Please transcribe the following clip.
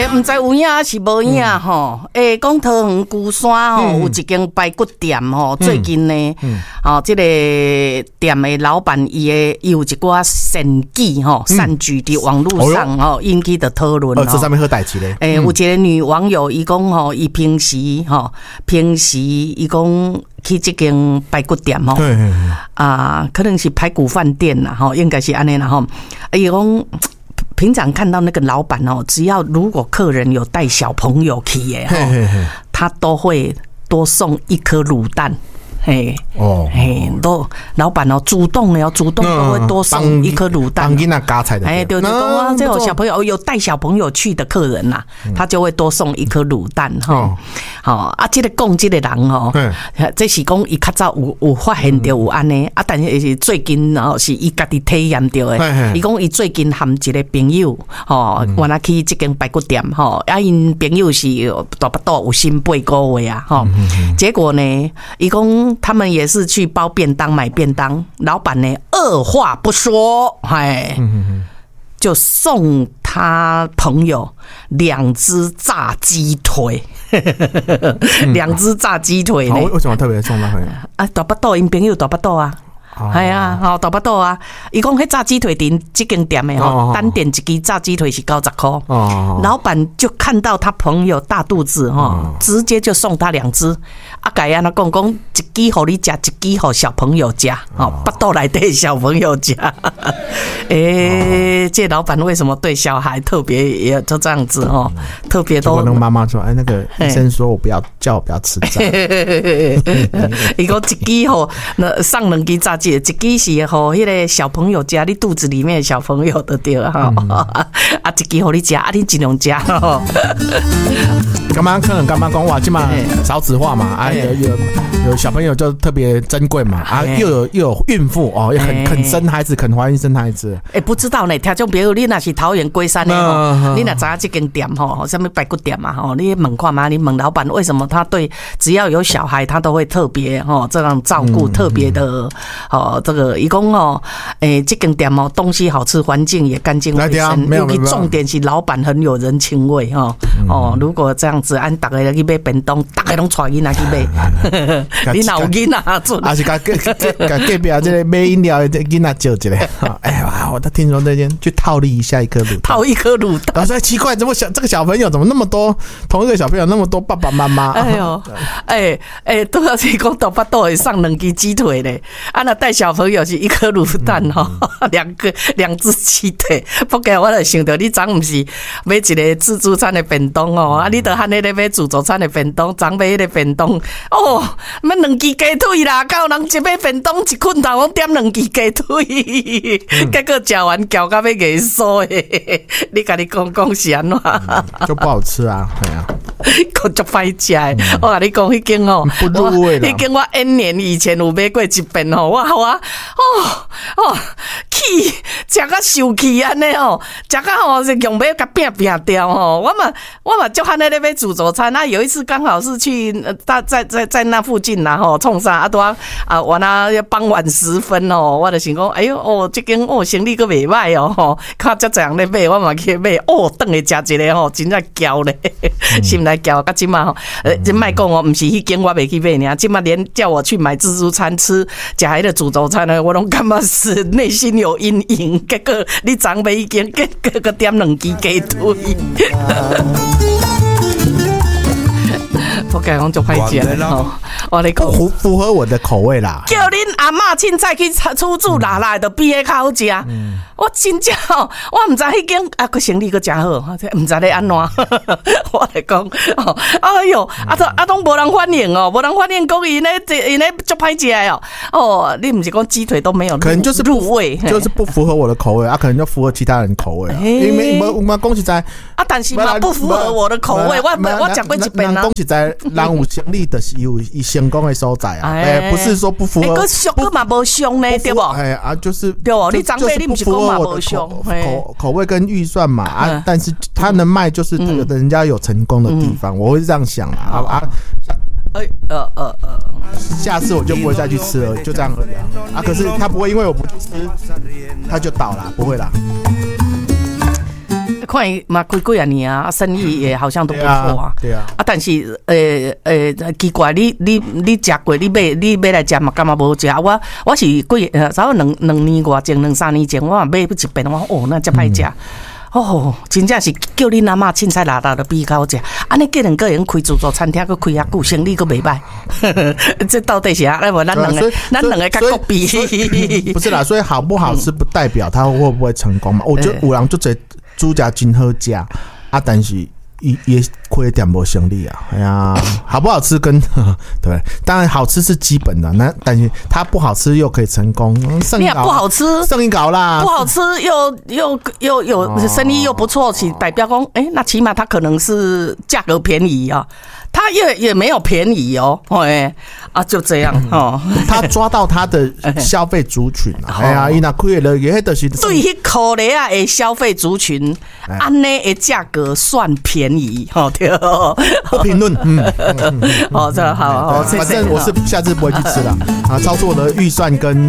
唔知有影还是无影吼？讲桃园龟山吼有一间排骨店吼，最近呢，这个店的老板伊有一寡善举吼，善举伫网络上吼引起的讨论。 这上面好代志咧。 有一个女网友伊讲吼，伊平时伊讲去这间排骨店吼，可能是排骨饭店啦吼，应该是安尼啦吼。伊讲平常看到那个老板哦，只要如果客人有带小朋友去耶，他都会多送一颗卤蛋。都老板主动都会多送一颗卤蛋， 帮囡仔加菜的。 对，讲啊，这有小朋友有带小朋友去的客人呐，他就会多送一颗卤蛋哈。这个讲这个人吼，这是讲伊较早有发现到有安尼啊，但是最近是伊家己体验到的。伊讲伊最近含一个朋友原来去这间排骨店因朋友是大巴肚有新8个月啊结果呢，伊讲。他们也是去包便当买便当，老板呢二话不说，就送他朋友2只炸鸡腿，2只炸鸡腿呢？ 为什么特别送他朋友？ 大巴肚，因朋友大巴肚啊。大巴肚啊！伊讲迄炸鸡腿店这间店的单点一支炸鸡腿是90块。老板就看到他朋友大肚子直接就送他2只。改安那讲一支给你吃，一支给小朋友吃。巴肚内底小朋友吃。这老板为什么对小孩特别也就这样子特别都。 那个妈妈说：“那个医生说我叫我不要吃炸。” 伊讲一支那上2支炸鸡。一支是迄个小朋友吃，你肚子里面的小朋友的对一支互你吃，你尽量吃刚刚可能刚刚讲哇，今嘛少子化嘛，有小朋友就特别珍贵嘛，又有孕妇也肯生孩子，肯怀孕生孩子。 不知道呢，听众朋友，你若是桃园龟山的你若知道这间店什么排骨店嘛你问看嘛，你问老板为什么他对只要有小孩，他都会特别这样照顾，特别的这个伊讲这间店东西好吃，环境也干净卫生，尤其重点是老板很有人情味如果这样子，按大家去买便当，大家拢带囡仔去买，你哪有囡仔做？ 还是隔壁这个买饮料的囡仔叫一个？哎呀，我听说那天去套利一下一颗卤蛋， 套一颗卤蛋。 我说奇怪，怎么这个小朋友怎么那么多？同一个小朋友那么多爸爸妈妈？ 哎呦，都要是讲大巴肚会上2支鸡腿嘞，那带小朋友是一颗卤蛋2只鸡腿。不过我就想到，你昨不是买一个自助餐的便当你就喊那个买自助餐的便当，昨买那个便当买2支鸡腿啦，到人一买便当一困头，我点2支鸡腿，结果吃完叫到要硬酥的，你跟你讲是安怎？ 就不好吃啊，对啊。 讲足歹食的，我跟你讲，迄间不入味啦。 迄间我 N 年以前有买过一遍气食甲受气安尼食甲是用要甲拼掉我嘛就喊那边煮早餐。那有一次刚好是去在那附近啦创啥我那傍晚时分我就想讲，哎呦这间生意个袂歹看遮这样咧买，我嘛去买等下食一个真正骄咧，心来骄甲今嘛真莫讲不是迄间我袂去买尔，今嘛连叫我去买自助餐吃迄个自助餐呢，我拢感觉是内心有阴影。结果你昨买已经结果点2支鸡腿。我感觉就歹食我来讲符合我的口味啦。 叫恁阿嬷凊彩去出租拉就比迄较好食。我真正我唔知迄间个生意个真好，唔知咧安怎。我来讲哎呦，拢无人欢迎无人欢迎，讲伊咧足歹食你唔是讲鸡腿都没有， 可能就是入味， 就是不符合我的口味可能就符合其他人口味因为我讲实在但是嘛不符合我的口味，我讲过一遍讲实在，人有生理就是有伊成功的所在不是说不符合。 个俗个嘛无俗呢，对不？ 就是对哦，你长辈你不是讲嘛无俗， 口味跟预算嘛但是他能卖就是人家有成功的地方，我会这样想下次我就不会再去吃了，就这样而已可是他不会因为我不去吃他就倒了，不会啦。 看伊嘛几几啊年啊，生意也好像都不错啊。 对啊。 啊，但是奇怪，你食过，你买来食嘛，干嘛无食？我是差不多两年外前，2-3年前，我嘛买一遍，我那真歹食。哦，真正是叫恁阿嬷凊彩拉拉的比较好食。安尼叫两个人开自助餐厅，佮开遐久，生意佮袂歹。这到底是啊？那么咱两个甲国比。 不是啦，所以好不好吃不代表他会不会成功嘛。我觉得有人就这煮食真好食啊，但是也亏点无生意啊。哎呀，好不好吃跟对，当然好吃是基本的，但是它不好吃又可以成功， 你也不好吃， 生意搞啦， 不好吃又有生意又不错，其代表讲，那起码它可能是价格便宜啊。他也没有便宜哦，就这样哦。 他抓到他的消费族群啊，哎呀，伊那开了也就是对迄可怜啊的消费族群，安尼的价格算便宜，对。 不评论， 这好， 反正我是下次不会去吃了啊，超出我的预算跟